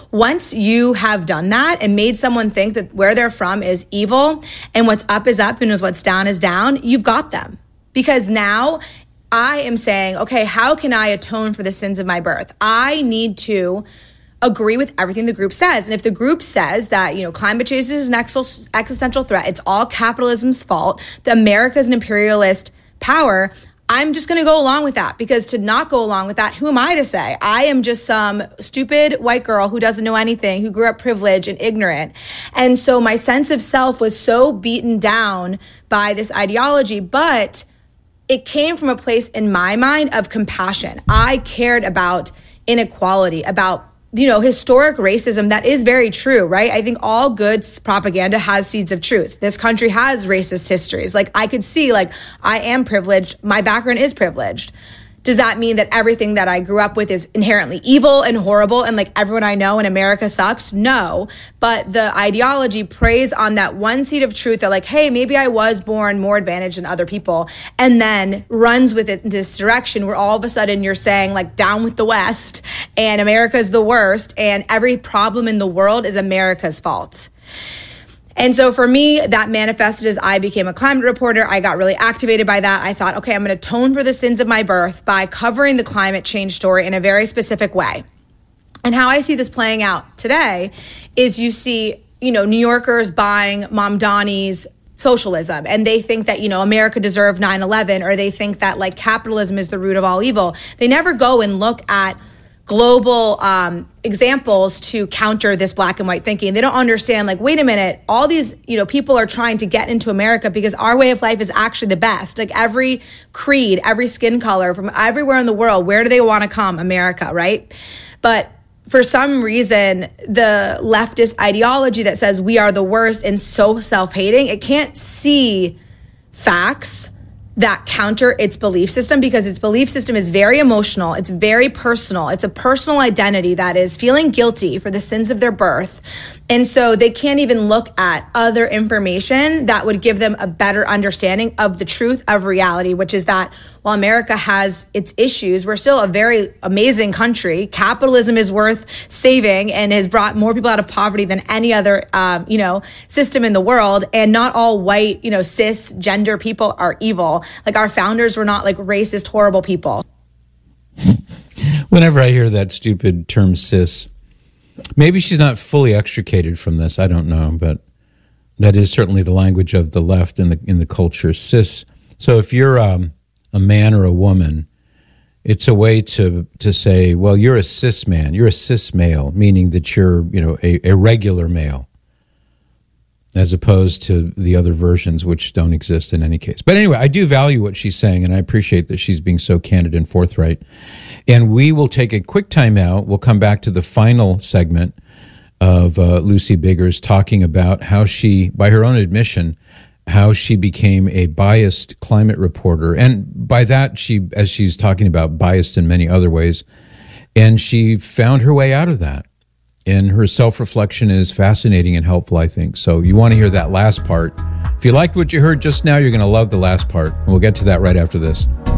once you have done that and made someone think that where they're from is evil and what's up is up and what's down is down, you've got them. Because now I am saying, okay, how can I atone for the sins of my birth? I need to agree with everything the group says. And if the group says that, climate change is an existential threat, it's all capitalism's fault, that America is an imperialist power, I'm just going to go along with that, because to not go along with that, who am I to say? I am just some stupid white girl who doesn't know anything, who grew up privileged and ignorant. And so my sense of self was so beaten down by this ideology, but it came from a place in my mind of compassion. I cared about inequality, about historic racism. That is very true, right? I think all good propaganda has seeds of truth. This country has racist histories. Like, I could see, I am privileged. My background is privileged. Does that mean that everything that I grew up with is inherently evil and horrible and everyone I know in America sucks? No. But the ideology preys on that one seed of truth that hey, maybe I was born more advantaged than other people, and then runs with it in this direction where all of a sudden you're saying down with the West and America's the worst and every problem in the world is America's fault. And so for me, that manifested as I became a climate reporter. I got really activated by that. I thought, okay, I'm going to atone for the sins of my birth by covering the climate change story in a very specific way. And how I see this playing out today is you see, New Yorkers buying Mamdani's socialism, and they think that, America deserved 9/11, or they think that capitalism is the root of all evil. They never go and look at global examples to counter this black and white thinking. They don't understand, wait a minute, all these, people are trying to get into America because our way of life is actually the best. Every creed, every skin color from everywhere in the world, where do they want to come? America, right? But for some reason, the leftist ideology that says we are the worst and so self-hating, it can't see facts that counter its belief system, because its belief system is very emotional. It's very personal. It's a personal identity that is feeling guilty for the sins of their birth. And so they can't even look at other information that would give them a better understanding of the truth of reality, which is that while America has its issues, we're still a very amazing country. Capitalism is worth saving and has brought more people out of poverty than any other, system in the world. And not all white, cisgender people are evil. Our founders were not racist, horrible people. Whenever I hear that stupid term cis, maybe she's not fully extricated from this. I don't know, but that is certainly the language of the left in the culture. Cis. So if you're a man or a woman, it's a way to say, well, you're a cis man, you're a cis male, meaning that you're a regular male, as opposed to the other versions which don't exist in any case. But anyway, I do value what she's saying, and I appreciate that she's being so candid and forthright. And we will take a quick time out. We'll come back to the final segment of Lucy Biggers talking about how she, by her own admission, how she became a biased climate reporter. And by that, as she's talking about, biased in many other ways. And she found her way out of that. And her self-reflection is fascinating and helpful, I think. So you want to hear that last part. If you liked what you heard just now, you're going to love the last part. And we'll get to that right after this.